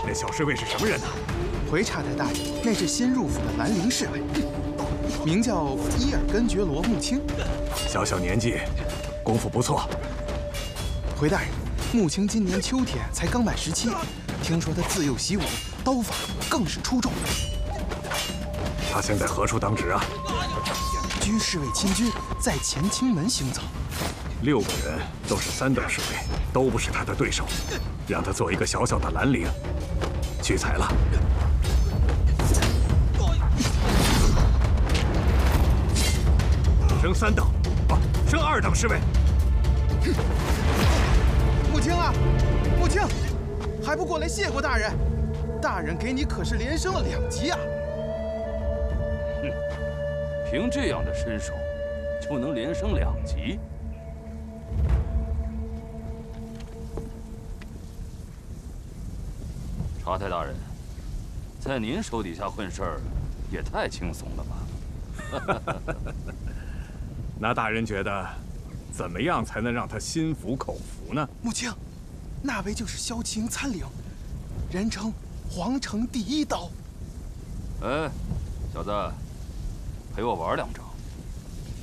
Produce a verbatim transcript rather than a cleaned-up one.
那小侍卫是什么人呢？ 回察太大人，那是新入府的兰陵侍卫，名叫伊尔根觉罗穆青。 小小年纪，功夫不错。 回大人，穆青今年秋天才刚满十七，听说他自幼习武，刀法更是出众。 他现在何处当值啊？ 居侍卫亲军，在乾清门行走。 六个人都是三等侍卫，都不是他的对手，让他做一个小小的兰陵，屈才了。升三等，啊，升二等侍卫。 穆青啊，穆青，还不过来谢过大人？大人给你可是连升了两级啊！ 哼，凭这样的身手，就能连升两级？察太大人，在您手底下混事儿，也太轻松了吧？ 那大人觉得，怎么样才能让他心服口服呢？ 穆青，那位就是萧齐营参领，人称皇城第一刀。 哎，小子，陪我玩两招。